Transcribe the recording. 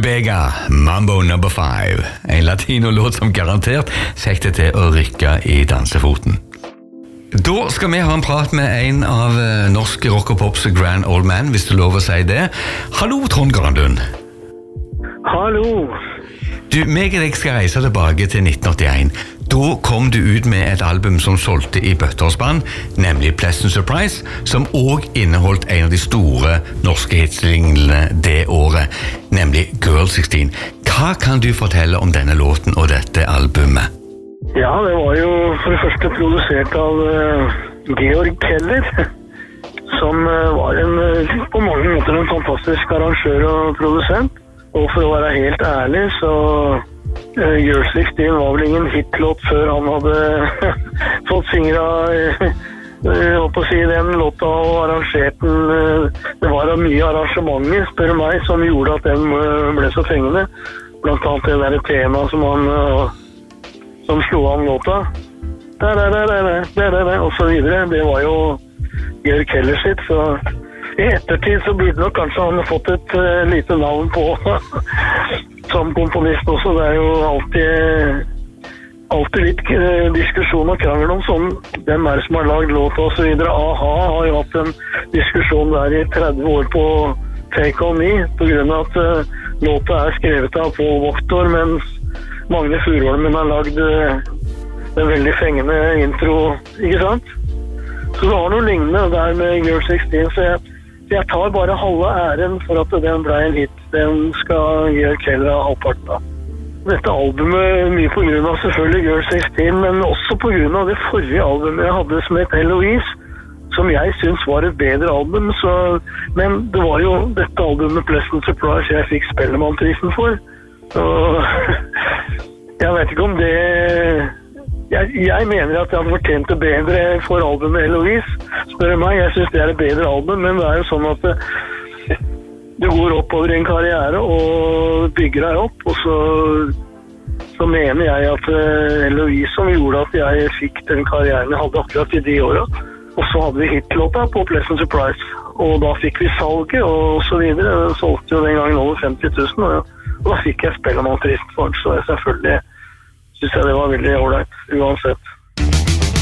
Bega, Mambo No. 5. En latino-låt som garantert fikk det til å rykke i dansefoten. Da skal vi ha en prat med en av norsk rock og pops grand old man, hvis du lover å si det. Hallo, Trond Grandund. Hallo. Du, meg og deg skal reise tilbake til 1981. Da kom du ut med et album som solgte i bøtterspann, nemlig Pleasant Surprise, som også inneholdt en av de store norske hitsinglene det året, nemlig Girl 16. Hva kan du fortelle om denne låten og dette albumet? Ja, det var jo for det første produsert av Georg Keller, som var på mange måter en fantastisk arrangør og produsent. Og for å være helt ærlig, så Girl 16 var vel ingen hitlåt før han hadde fått fingret opp å si den låta og arrangert den. Det var mye arrangementer, spør meg, som gjorde at den ble så fengende. Blant annet det der tema som slo an låta. Og så videre. Det var jo Georg Keller sitt, så i ettertid så burde nok kanskje han fått et lite navn på som komponist også. Det er jo alltid litt diskusjon og krangel om sånn, hvem er det som har laget låta og så videre. A-ha har jo hatt en diskusjon der i 30 år på Take On Me, på grunn av at låta er skrevet av Paul Wachter, mens Magne Furuholmen har laget en veldig fengende intro, ikke sant? Så det var noe lignende der med Girl 16, så jeg tar bare halve æren for at den ble en hit. Den skal Georg Keller ha halvparten av. Dette albumet mye på grunn av selvfølgelig Girl 16, men også på grunn av det forrige albumet jeg hadde som het Eloise, som jeg synes var et bedre album. Men det var jo dette albumet Pleasant Surprise jeg fikk Spellemannprisen for. Og jeg vet ikke om det... Jeg mener at jeg hadde fortjent det bedre for albumet Eloise, spør meg. Jeg synes det er et bedre album, men det er jo sånn at du går oppover i en karriere og bygger deg opp, og så mener jeg at Eloise som gjorde at jeg fikk den karrieren jeg hadde akkurat i de årene. Og så hadde vi hitlåta på Pleasant Surprise, og da fikk vi salget og så videre. Jeg solgte jo den gangen over 50 000, og da fikk jeg Spellemannprisen for den, så selvfølgelig synes jeg det var veldig ordentlig, uansett.